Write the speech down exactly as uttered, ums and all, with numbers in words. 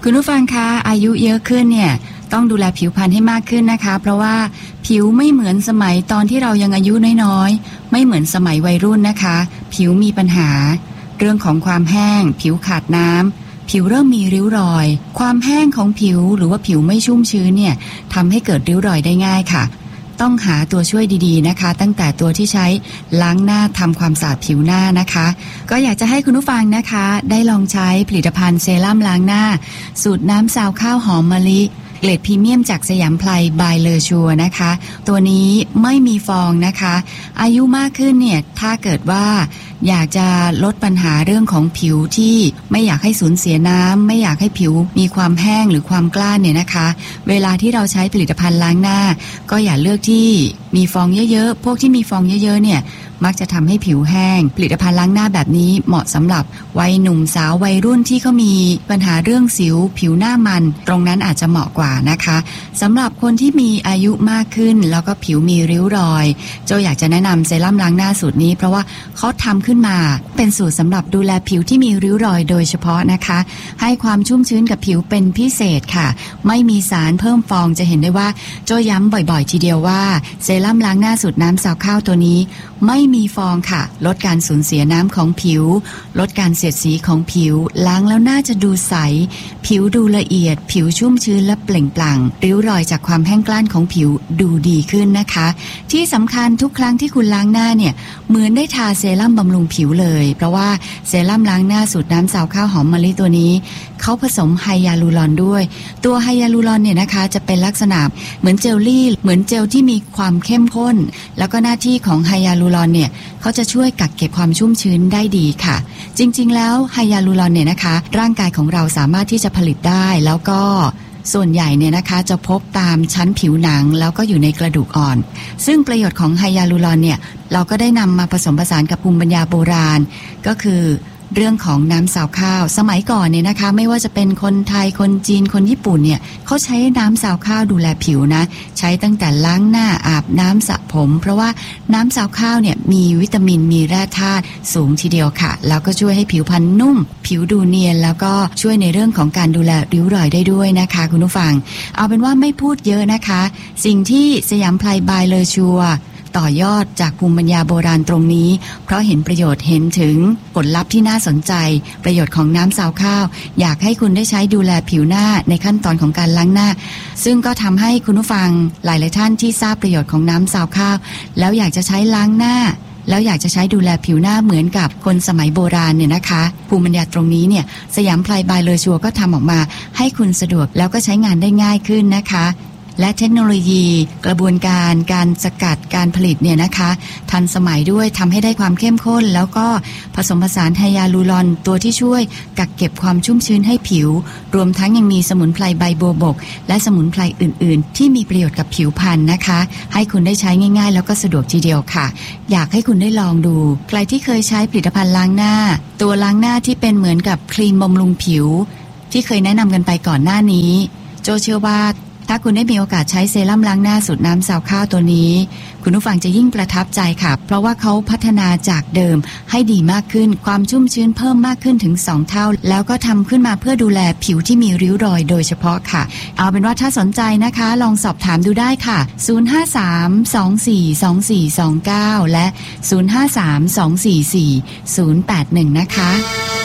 คุณผู้ฟังคะอายุเยอะขึ้นเนี่ยต้องดูแลผิวพรรณให้มากขึ้นนะคะเพราะว่าผิวไม่เหมือนสมัยตอนที่เรายังอายุน้อยๆไม่เหมือนสมัยวัยรุ่นนะคะผิวมีปัญหาเรื่องของความแห้งผิวขาดน้ำผิวเริ่มมีริ้วรอยความแห้งของผิวหรือว่าผิวไม่ชุ่มชื้นเนี่ยทำให้เกิดริ้วรอยได้ง่ายค่ะต้องหาตัวช่วยดีๆนะคะตั้งแต่ตัวที่ใช้ล้างหน้าทำความสะอาดผิวหน้านะคะก็อยากจะให้คุณผู้ฟังนะคะได้ลองใช้ผลิตภัณฑ์เซรั่มล้างหน้าสูตรน้ำซาวข้าวหอมมะลิเกรดพรีเมียมจากสยามไพรบายเลอชัวนะคะตัวนี้ไม่มีฟองนะคะอายุมากขึ้นเนี่ยถ้าเกิดว่าอยากจะลดปัญหาเรื่องของผิวที่ไม่อยากให้สูญเสียน้ำไม่อยากให้ผิวมีความแห้งหรือความกล้านเนี่ยนะคะเวลาที่เราใช้ผลิตภัณฑ์ล้างหน้าก็อย่าเลือกที่มีฟองเยอะๆพวกที่มีฟองเยอะๆเนี่ยมักจะทำให้ผิวแห้งผลิตภัณฑ์ล้างหน้าแบบนี้เหมาะสำหรับวัยหนุ่มสาววัยรุ่นที่เขามีปัญหาเรื่องสิวผิวหน้ามันตรงนั้นอาจจะเหมาะกว่านะคะสำหรับคนที่มีอายุมากขึ้นแล้วก็ผิวมีริ้วรอยโจอยากจะแนะนำเซรั่มล้างหน้าสูตรนี้เพราะว่าเขาทำขึ้นมาเป็นสูตรสำหรับดูแลผิวที่มีริ้วรอยโดยเฉพาะนะคะให้ความชุ่มชื้นกับผิวเป็นพิเศษค่ะไม่มีสารเพิ่มฟองจะเห็นได้ว่าโจย้ำบ่อยๆทีเดียวว่าเซรั่มล้างหน้าสูตรน้ำซาวข้าวตัวนี้ไม่มีฟองค่ะลดการสูญเสียน้ำของผิวลดการเสียดสีของผิวล้างแล้วน่าจะดูใสผิวดูละเอียดผิวชุ่มชื้นและเปล่งปลั่งริ้วรอยจากความแห้งกร้านของผิวดูดีขึ้นนะคะที่สำคัญทุกครั้งที่คุณล้างหน้าเนี่ยเหมือนได้ทาเซรั่มบำรุงผิวเลยเพราะว่าเซรั่มล้างหน้าสูตรน้ำซาวข้าวหอมมะลิตัวนี้เขาผสมไฮยาลูรอนด้วยตัวไฮยาลูรอนเนี่ยนะคะจะเป็นลักษณะเหมือนเจลลี่เหมือนเจลที่มีความเข้มข้นแล้วก็หน้าที่ของไฮยาลูรอนเนี่ยเขาจะช่วยกักเก็บความชุ่มชื้นได้ดีค่ะจริงๆแล้วไฮยาลูรอนเนี่ยนะคะร่างกายของเราสามารถที่จะผลิตได้แล้วก็ส่วนใหญ่เนี่ยนะคะจะพบตามชั้นผิวหนังแล้วก็อยู่ในกระดูกอ่อนซึ่งประโยชน์ของไฮยาลูรอนเนี่ยเราก็ได้นำมาผสมผสานกับภูมิปัญญาโบราณก็คือเรื่องของน้ำซาวข้าวสมัยก่อนเนี่ยนะคะไม่ว่าจะเป็นคนไทยคนจีนคนญี่ปุ่นเนี่ยเขาใช้น้ำซาวข้าวดูแลผิวนะใช้ตั้งแต่ล้างหน้าอาบน้ำสระผมเพราะว่าน้ำซาวข้าวเนี่ยมีวิตามินมีแร่ธาตุสูงทีเดียวค่ะแล้วก็ช่วยให้ผิวพรรณนุ่มผิวดูเนียนแล้วก็ช่วยในเรื่องของการดูแลริ้วรอยได้ด้วยนะคะคุณผู้ฟังเอาเป็นว่าไม่พูดเยอะนะคะสิ่งที่สยามไพรบายเลอชัวต่อยอดจากภูมิปัญญาโบราณตรงนี้เพราะเห็นประโยชน์เห็นถึงผลลัพธ์ที่น่าสนใจประโยชน์ของน้ำซาวข้าวอยากให้คุณได้ใช้ดูแลผิวหน้าในขั้นตอนของการล้างหน้าซึ่งก็ทำให้คุณผู้ฟังหลายๆท่านที่ทราบประโยชน์ของน้ำซาวข้าวแล้วอยากจะใช้ล้างหน้าแล้วอยากจะใช้ดูแลผิวหน้าเหมือนกับคนสมัยโบราณเนี่ยนะคะภูมิปัญญาตรงนี้เนี่ยสยามไพรบายเลอชัวก็ทำออกมาให้คุณสะดวกแล้วก็ใช้งานได้ง่ายขึ้นนะคะและเทคโนโลยีกระบวนการการสกัดการผลิตเนี่ยนะคะทันสมัยด้วยทำให้ได้ความเข้มข้นแล้วก็ผสมผสานไฮยาลูรอนตัวที่ช่วยกักเก็บความชุ่มชื้นให้ผิวรวมทั้งยังมีสมุนไพรใบโบวบกและสมุนไพรอื่นๆที่มีประโยชน์กับผิวพรรณนะคะให้คุณได้ใช้ง่ายๆแล้วก็สะดวกทีเดียวค่ะอยากให้คุณได้ลองดูใครที่เคยใช้ผลิตภัณฑ์ล้างหน้าตัวล้างหน้าที่เป็นเหมือนกับครีมบำรุงผิวที่เคยแนะนำกันไปก่อนหน้านี้โจเชื่อว่าถ้าคุณได้มีโอกาสใช้เซรั่มล้างหน้าสูตรน้ำซาวข้าวตัวนี้คุณผู้ฟังจะยิ่งประทับใจค่ะเพราะว่าเขาพัฒนาจากเดิมให้ดีมากขึ้นความชุ่มชื้นเพิ่มมากขึ้นถึงสองเท่าแล้วก็ทำขึ้นมาเพื่อดูแลผิวที่มีริ้วรอยโดยเฉพาะค่ะเอาเป็นว่าถ้าสนใจนะคะลองสอบถามดูได้ค่ะศูนย์ ห้า สาม สอง สี่ สอง สี่ สอง เก้าและศูนย์ ห้า สาม สอง สี่ สี่ ศูนย์ แปด หนึ่งนะคะ